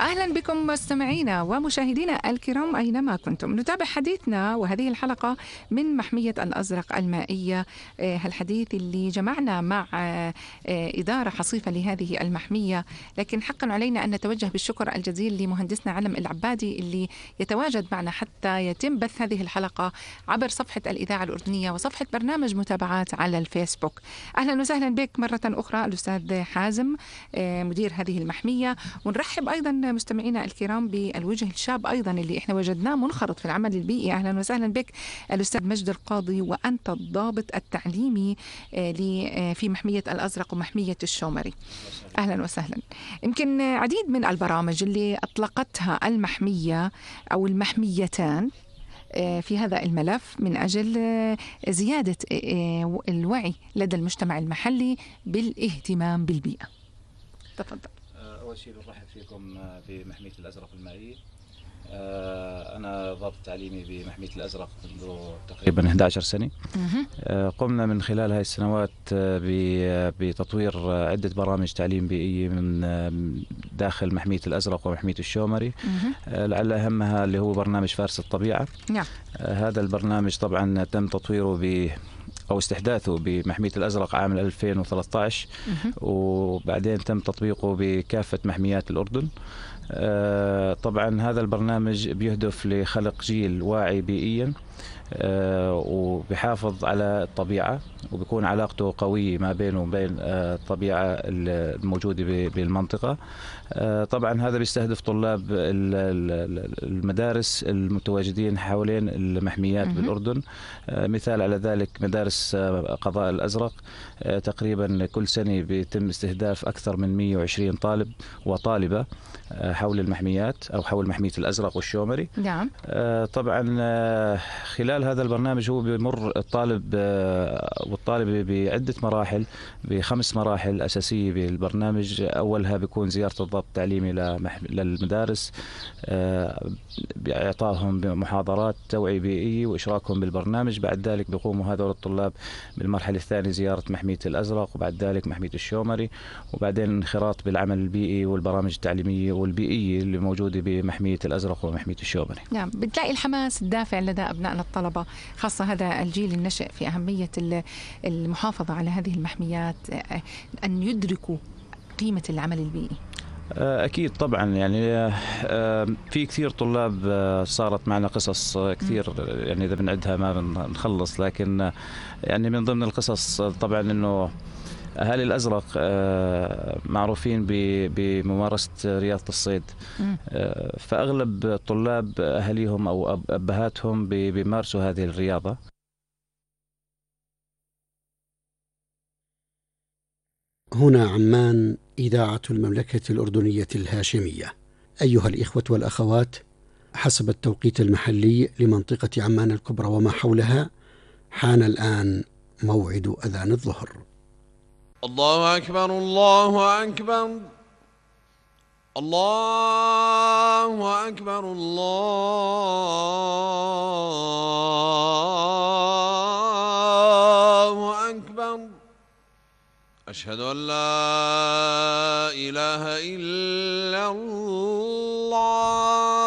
أهلا بكم مستمعينا ومشاهدينا الكرام أينما كنتم. نتابع حديثنا وهذه الحلقة من محمية الأزرق المائية، هالحديث اللي جمعنا مع إدارة حصيفة لهذه المحمية، لكن حقا علينا أن نتوجه بالشكر الجزيل لمهندسنا علم العبادي اللي يتواجد معنا حتى يتم بث هذه الحلقة عبر صفحة الإذاعة الأردنية وصفحة برنامج متابعات على الفيسبوك. أهلا وسهلا بك مرة أخرى الأستاذ حازم مدير هذه المحمية، ونرحب أيضا مستمعينا الكرام بالوجه الشاب أيضا اللي إحنا وجدناه منخرط في العمل البيئي. أهلا وسهلا بك الأستاذ مجد القاضي، وأنت الضابط التعليمي في محمية الأزرق ومحمية الشومري. أهلا وسهلا. يمكن عديد من البرامج اللي أطلقتها المحمية أو المحميتان في هذا الملف من أجل زيادة الوعي لدى المجتمع المحلي بالاهتمام بالبيئة. تفضل. أول شيء بنرحب فيكم بمحمية الأزرق المائية. أنا ضابط تعليمي بمحمية الأزرق منذ تقريبا 11 سنة. قمنا من خلال هاي السنوات بتطوير عدة برامج تعليم بيئية من داخل محمية الأزرق ومحمية الشومري، لعل أهمها اللي هو برنامج فارس الطبيعة. هذا البرنامج طبعا تم تطويره أو استحداثه بمحمية الأزرق عام 2013، وبعدين تم تطبيقه بكافة محميات الأردن. طبعا هذا البرنامج بيهدف لخلق جيل واعي بيئيا وبيحافظ على الطبيعة، وبيكون علاقته قوية ما بينه وبين الطبيعة الموجودة بالمنطقة. طبعا هذا بيستهدف طلاب المدارس المتواجدين حوالين المحميات بالأردن. مثال على ذلك مدارس قضاء الأزرق، تقريبا كل سنة بيتم استهداف أكثر من 120 طالب وطالبة حول المحميات أو حول محمية الأزرق والشومري. نعم. طبعا خلال هذا البرنامج هو بيمر الطالب والطالبة بعدة مراحل، ب5 مراحل أساسية بالبرنامج. أولها بيكون زيارة الضابط التعليمي للمدارس بإعطائهم محاضرات توعية بيئية وإشراكهم بالبرنامج. بعد ذلك بيقوموا هذول الطلاب بالمرحلة الثانية زيارة محمية الأزرق، وبعد ذلك محمية الشومري، وبعدين انخراط بالعمل البيئي والبرامج التعليمية والبيئية اللي موجودة بمحمية الأزرق ومحمية الشومري. نعم، بتلاقي الحماس الدافع لدى أبنائنا الطلبة، خاصة هذا الجيل النشئ، في أهمية المحافظة على هذه المحميات، أن يدركوا قيمة العمل البيئي. أكيد طبعا، يعني في كثير طلاب صارت معنا قصص كثير، يعني إذا بنعدها ما بنخلص، لكن يعني من ضمن القصص طبعا إنه أهالي الأزرق معروفين بممارسة رياضة الصيد، فأغلب الطلاب أهاليهم أو أبهاتهم بيمارسوا هذه الرياضة. هنا عمان، إذاعة المملكة الأردنية الهاشمية. أيها الإخوة والأخوات، حسب التوقيت المحلي لمنطقة عمان الكبرى وما حولها، حان الآن موعد أذان الظهر. الله أكبر الله أكبر الله أكبر الله أكبر. أشهد أن لا إله إلا الله.